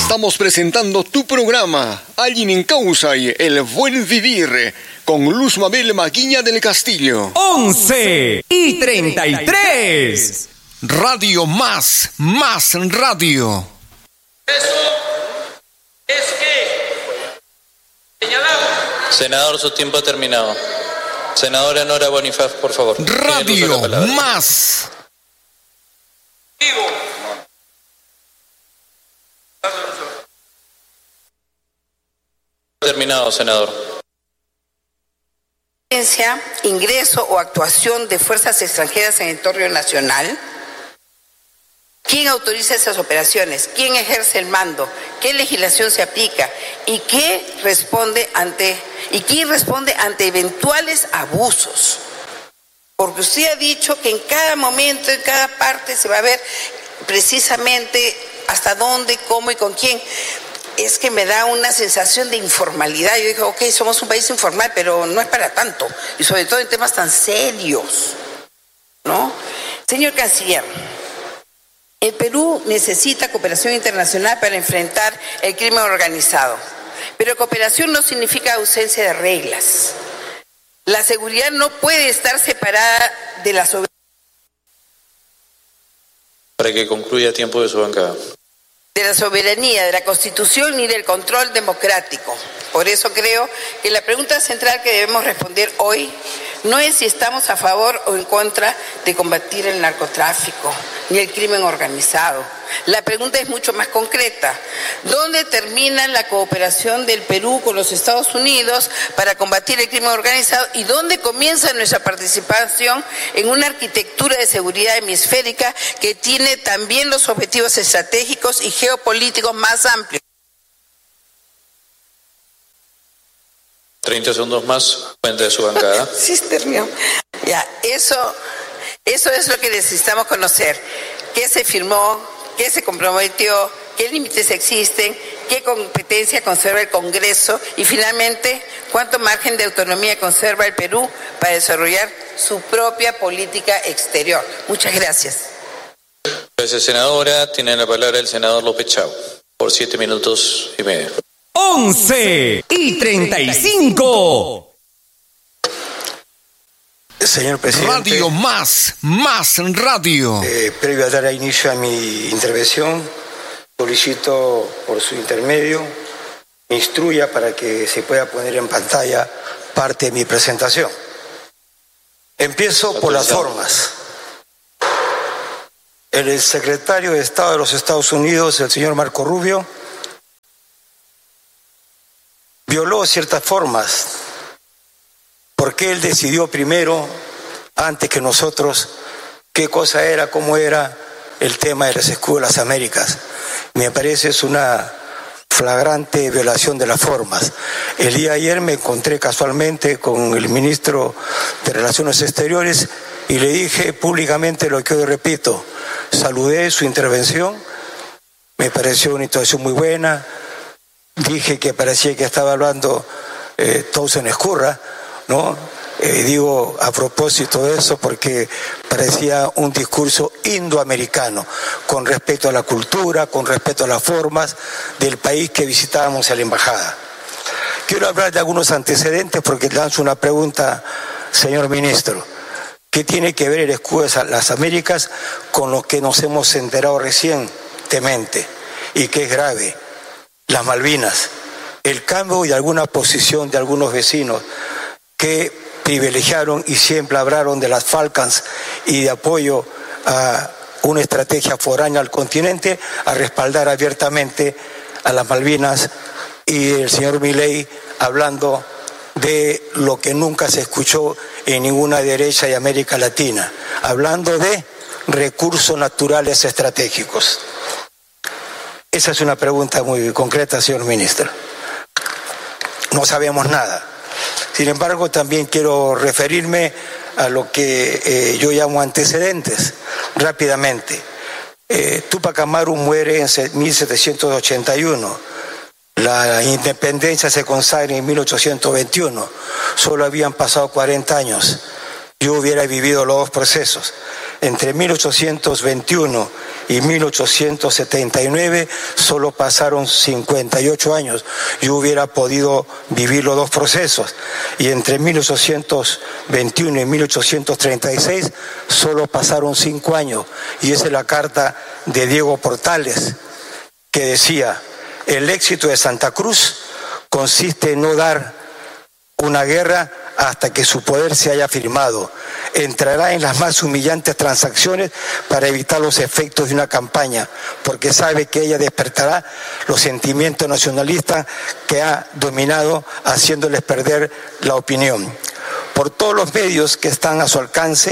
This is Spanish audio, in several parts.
Estamos presentando tu programa, Alguien en Causa y El Buen Vivir, con Luz Mabel Maguiña del Castillo. 11:33. Radio más radio. Eso es que señalamos. Senador, su tiempo ha terminado. Senadora Nora Bonifaz, por favor. Radio más. Digo. Terminado, senador. Ingreso o actuación de fuerzas extranjeras en el territorio nacional. ¿Quién autoriza esas operaciones? ¿Quién ejerce el mando? ¿Qué legislación se aplica? ¿Y quién responde ante eventuales abusos? Porque usted ha dicho que en cada momento, en cada parte se va a ver precisamente hasta dónde, cómo y con quién. Es que me da una sensación de informalidad. Yo digo, ok, somos un país informal, pero no es para tanto. Y sobre todo en temas tan serios, ¿no? Señor Canciller, el Perú necesita cooperación internacional para enfrentar el crimen organizado. Pero cooperación no significa ausencia de reglas. La seguridad no puede estar separada de la soberanía. Para que concluya tiempo de su bancada. De la soberanía, de la Constitución ni del control democrático. Por eso creo que la pregunta central que debemos responder hoy no es si estamos a favor o en contra de combatir el narcotráfico ni el crimen organizado. La pregunta es mucho más concreta. ¿Dónde termina la cooperación del Perú con los Estados Unidos para combatir el crimen organizado y dónde comienza nuestra participación en una arquitectura de seguridad hemisférica que tiene también los objetivos estratégicos y geopolíticos más amplios? 30 segundos más, cuenta de su bancada. Sí, terminó. Ya, eso es lo que necesitamos conocer. ¿Qué se firmó? ¿Qué se comprometió? ¿Qué límites existen? ¿Qué competencia conserva el Congreso? Y finalmente, ¿cuánto margen de autonomía conserva el Perú para desarrollar su propia política exterior? Muchas gracias. Gracias, senadora. Tiene la palabra el senador López Chau, por 7 minutos y medio. 11:35. Señor presidente, Radio más radio. Previo a dar inicio a mi intervención, solicito por su intermedio me instruya para que se pueda poner en pantalla parte de mi presentación. Empiezo por las formas. El secretario de Estado de los Estados Unidos, el señor Marco Rubio, violó ciertas formas, porque él decidió primero, antes que nosotros, qué cosa era, cómo era el tema de los escudos de las Américas. Me parece es una flagrante violación de las formas. El día de ayer me encontré casualmente con el ministro de Relaciones Exteriores y le dije públicamente lo que hoy repito. Saludé su intervención, me pareció una situación muy buena. Dije que parecía que estaba hablando Towson Escurra, ¿no? Digo a propósito de eso porque parecía un discurso indoamericano con respecto a la cultura, con respecto a las formas del país que visitábamos a la embajada. Quiero hablar de algunos antecedentes porque lanzo una pregunta, señor ministro. ¿Qué tiene que ver el escudo de las Américas con lo que nos hemos enterado recientemente y que es grave? Las Malvinas, el cambio de alguna posición de algunos vecinos que privilegiaron y siempre hablaron de las Falcons y de apoyo a una estrategia foránea al continente, a respaldar abiertamente a las Malvinas, y el señor Milei hablando de lo que nunca se escuchó en ninguna derecha de América Latina, hablando de recursos naturales estratégicos. Esa es una pregunta muy concreta, señor ministro. No sabemos nada. Sin embargo, también quiero referirme a lo que yo llamo antecedentes, rápidamente. Túpac Amaru muere en 1781. La independencia se consagra en 1821. Solo habían pasado 40 años. Yo hubiera vivido los dos procesos. Entre 1821 y 1879 solo pasaron 58 años. Yo hubiera podido vivir los dos procesos. Y entre 1821 y 1836 solo pasaron 5 años. Y esa es la carta de Diego Portales, que decía: el éxito de Santa Cruz consiste en no dar una guerra hasta que su poder se haya firmado. Entrará en las más humillantes transacciones para evitar los efectos de una campaña, porque sabe que ella despertará los sentimientos nacionalistas que ha dominado, haciéndoles perder la opinión. Por todos los medios que están a su alcance,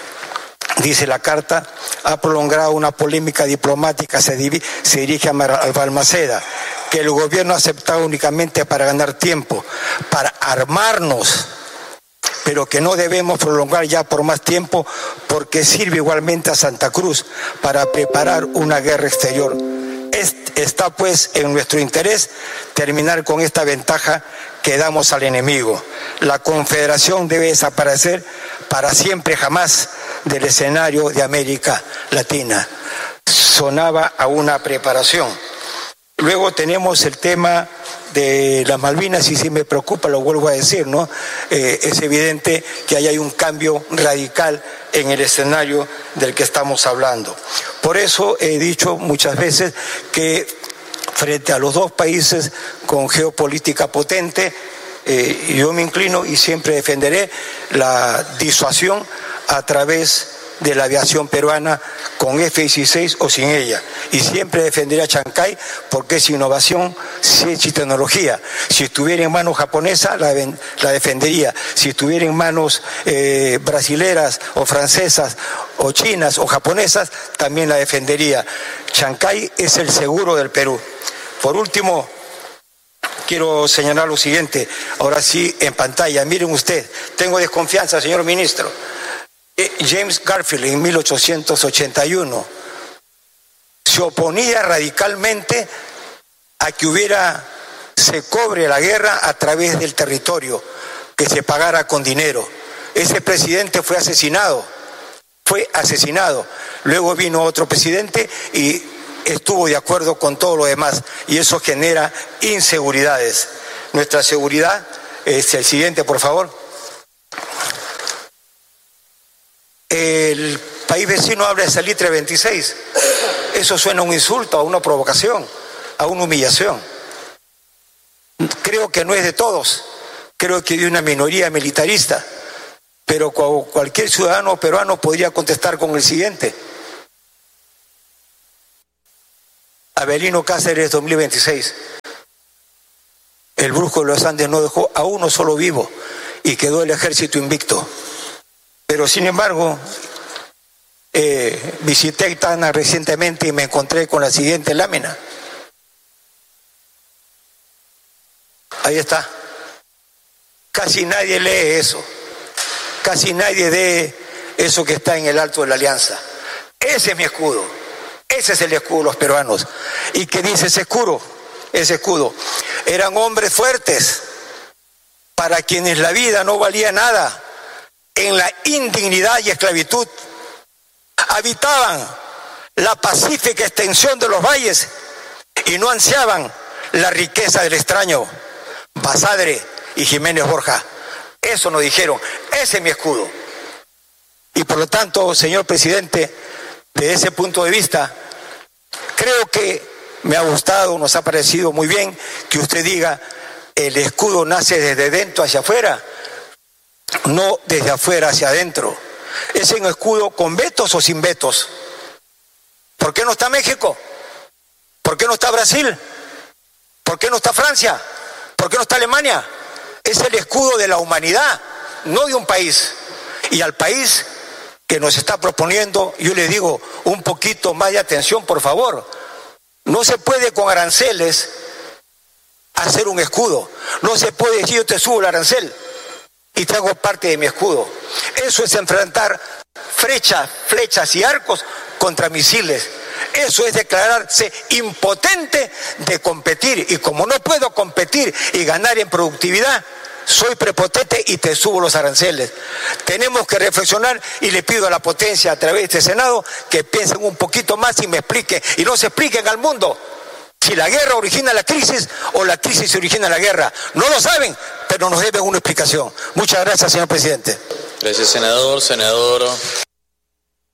dice la carta, ha prolongado una polémica diplomática, se dirige a Balmaceda, que el gobierno ha aceptado únicamente para ganar tiempo, para armarnos, pero que no debemos prolongar ya por más tiempo, porque sirve igualmente a Santa Cruz para preparar una guerra exterior. Está pues en nuestro interés terminar con esta ventaja que damos al enemigo. La Confederación debe desaparecer para siempre jamás del escenario de América Latina. Sonaba a una preparación. Luego tenemos el tema de las Malvinas, y sí me preocupa, lo vuelvo a decir, ¿no? Es evidente que ahí hay un cambio radical en el escenario del que estamos hablando. Por eso he dicho muchas veces que frente a los dos países con geopolítica potente, yo me inclino y siempre defenderé la disuasión a través de la aviación peruana, con F-16 o sin ella. Y siempre defenderé a Chancay porque es innovación, ciencia y tecnología. Si estuviera en manos japonesas, la defendería. Si estuviera en manos brasileras o francesas o chinas o japonesas, también la defendería. Chancay es el seguro del Perú. Por último, quiero señalar lo siguiente, ahora sí en pantalla. Miren usted, tengo desconfianza, señor ministro. James Garfield en 1881 se oponía radicalmente a que se cobre la guerra a través del territorio, que se pagara con dinero. Ese presidente fue asesinado. Luego vino otro presidente y estuvo de acuerdo con todo lo demás, y eso genera inseguridades. Nuestra seguridad es el siguiente, por favor. El país vecino habla de Salitre 26. Eso suena a un insulto, a una provocación, a una humillación. Creo que no es de todos, creo que de una minoría militarista, pero cualquier ciudadano peruano podría contestar con el siguiente. Avelino Cáceres 2026. El Brujo de los Andes no dejó a uno solo vivo y quedó el ejército invicto. Pero sin embargo, visité Aitana recientemente y me encontré con la siguiente lámina. Ahí está. Casi nadie lee eso. Casi nadie lee eso que está en el alto de la Alianza. Ese es mi escudo. Ese es el escudo de los peruanos. ¿Y qué dice ese escudo? Ese escudo. Eran hombres fuertes, para quienes la vida no valía nada, en la indignidad y esclavitud. Habitaban la pacífica extensión de los valles y no ansiaban la riqueza del extraño. Basadre y Jiménez Borja, eso nos dijeron. Ese es mi escudo. Y por lo tanto, señor presidente, desde ese punto de vista, creo que me ha gustado, nos ha parecido muy bien que usted diga: el escudo nace desde dentro hacia afuera, no desde afuera hacia adentro. ¿Es un escudo con vetos o sin vetos? ¿Por qué no está México? ¿Por qué no está Brasil? ¿Por qué no está Francia? ¿Por qué no está Alemania? Es el escudo de la humanidad, no de un país. Y al país que nos está proponiendo, yo le digo, un poquito más de atención, por favor. No se puede con aranceles hacer un escudo. No se puede decir: yo te subo el arancel y te hago parte de mi escudo. Eso es enfrentar flechas y arcos contra misiles. Eso es declararse impotente de competir. Y como no puedo competir y ganar en productividad, soy prepotente y te subo los aranceles. Tenemos que reflexionar y le pido a la potencia a través de este Senado que piensen un poquito más y me expliquen, y no se expliquen al mundo si la guerra origina la crisis o la crisis origina la guerra. No lo saben, pero nos deben una explicación. Muchas gracias, señor presidente. Gracias, senador.